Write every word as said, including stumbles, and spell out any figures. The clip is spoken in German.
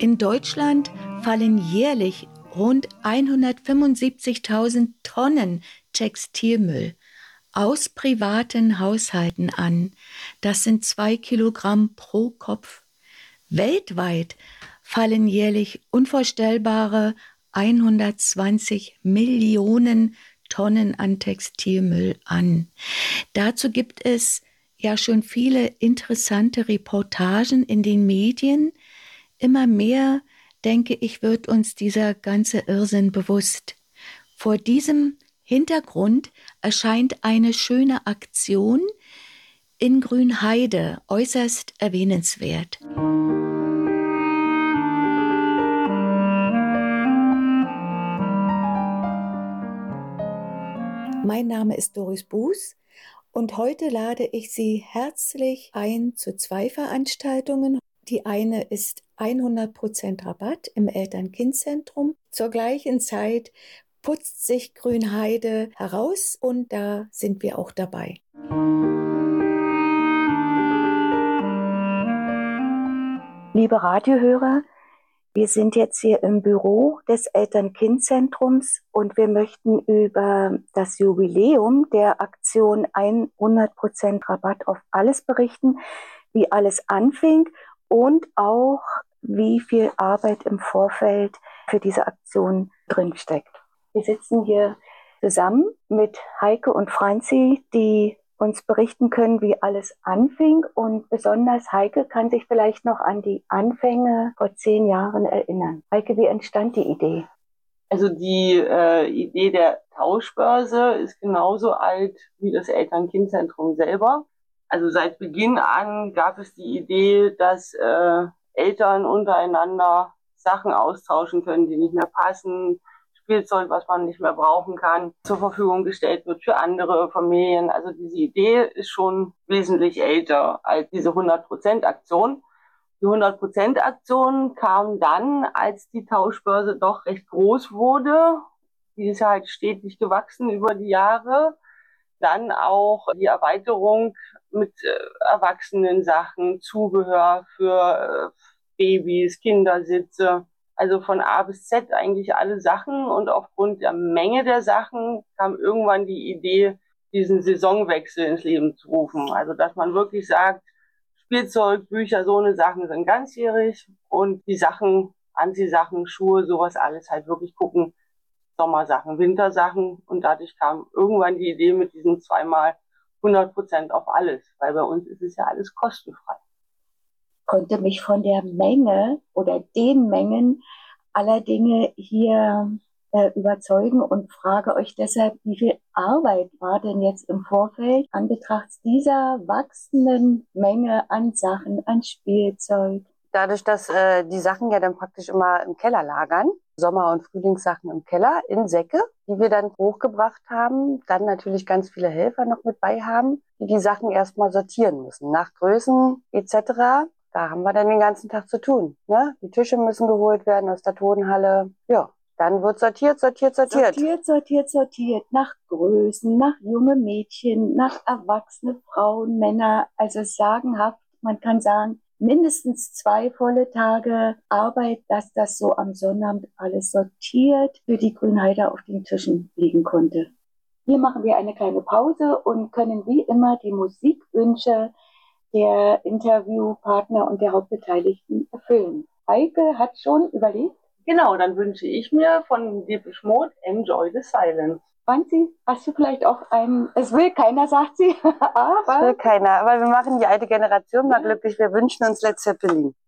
In Deutschland fallen jährlich rund hundertfünfundsiebzigtausend Tonnen Textilmüll aus privaten Haushalten an. Das sind zwei Kilogramm pro Kopf. Weltweit fallen jährlich unvorstellbare hundertzwanzig Millionen Tonnen an Textilmüll an. Dazu gibt es ja schon viele interessante Reportagen in den Medien. Immer mehr, denke ich, wird uns dieser ganze Irrsinn bewusst. Vor diesem Hintergrund erscheint eine schöne Aktion in Grünheide äußerst erwähnenswert. Mein Name ist Doris Buß und heute lade ich Sie herzlich ein zu zwei Veranstaltungen. Die eine ist hundert Prozent Rabatt im Eltern-Kind-Zentrum. Zur gleichen Zeit putzt sich Grünheide heraus und da sind wir auch dabei. Liebe Radiohörer, wir sind jetzt hier im Büro des Eltern-Kind-Zentrums und wir möchten über das Jubiläum der Aktion hundert Prozent Rabatt auf alles berichten, wie alles anfing und auch wie viel Arbeit im Vorfeld für diese Aktion drinsteckt. Wir sitzen hier zusammen mit Heike und Franzi, die uns berichten können, wie alles anfing. Und besonders Heike kann sich vielleicht noch an die Anfänge vor zehn Jahren erinnern. Heike, wie entstand die Idee? Also die äh, Idee der Tauschbörse ist genauso alt wie das Eltern-Kind-Zentrum selber. Also seit Beginn an gab es die Idee, dass äh, Eltern untereinander Sachen austauschen können, die nicht mehr passen, Spielzeug, was man nicht mehr brauchen kann, zur Verfügung gestellt wird für andere Familien. Also diese Idee ist schon wesentlich älter als diese hundert Prozent Aktion. Die hundert Prozent Aktion kam dann, als die Tauschbörse doch recht groß wurde. Die ist halt stetig gewachsen über die Jahre. Dann auch die Erweiterung mit äh, Erwachsenen-Sachen, Zubehör für äh, Babys, Kindersitze. Also von A bis Z eigentlich alle Sachen. Und aufgrund der Menge der Sachen kam irgendwann die Idee, diesen Saisonwechsel ins Leben zu rufen. Also dass man wirklich sagt, Spielzeug, Bücher, so eine Sachen sind ganzjährig. Und die Sachen, Anziehsachen, Schuhe, sowas alles halt wirklich gucken, Sommersachen, Wintersachen, und dadurch kam irgendwann die Idee mit diesen zweimal hundert Prozent auf alles, weil bei uns ist es ja alles kostenfrei. Ich konnte mich von der Menge oder den Mengen aller Dinge hier äh, überzeugen und frage euch deshalb, wie viel Arbeit war denn jetzt im Vorfeld an Betracht dieser wachsenden Menge an Sachen, an Spielzeug? Dadurch, dass äh, die Sachen ja dann praktisch immer im Keller lagern, Sommer- und Frühlingssachen im Keller in Säcke, die wir dann hochgebracht haben, dann natürlich ganz viele Helfer noch mit bei haben, die die Sachen erstmal sortieren müssen, nach Größen et cetera. Da haben wir dann den ganzen Tag zu tun. Ne? Die Tische müssen geholt werden aus der Tonhalle. Ja, dann wird sortiert, sortiert, sortiert. Sortiert, sortiert, sortiert. Nach Größen, nach junge Mädchen, nach erwachsene Frauen, Männer. Also sagenhaft, man kann sagen, mindestens zwei volle Tage Arbeit, dass das so am Sonnabend alles sortiert für die Grünheider auf den Tischen liegen konnte. Hier machen wir eine kleine Pause und können wie immer die Musikwünsche der Interviewpartner und der Hauptbeteiligten erfüllen. Heike hat schon überlegt. Genau, dann wünsche ich mir von Depeche Mode Enjoy the Silence. Franzi, hast du vielleicht auch einen, es will keiner, sagt sie, aber... Es will keiner, aber wir machen die alte Generation mal glücklich, wir wünschen uns Led Zeppelin.